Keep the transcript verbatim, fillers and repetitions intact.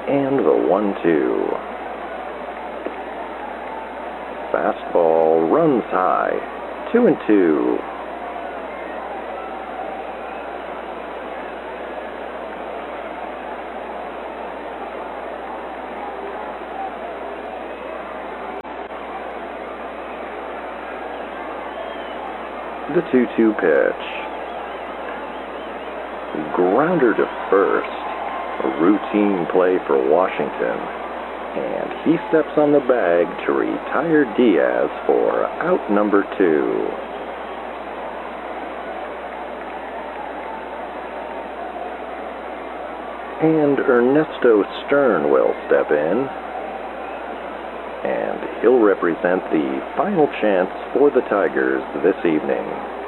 And the one two. Fastball runs high. Two and two. The two two pitch. Grounder to first. A routine play for Washington. And he steps on the bag to retire Diaz for out number two. And Ernesto Stern will step in. And he'll represent the final chance for the Tigers this evening.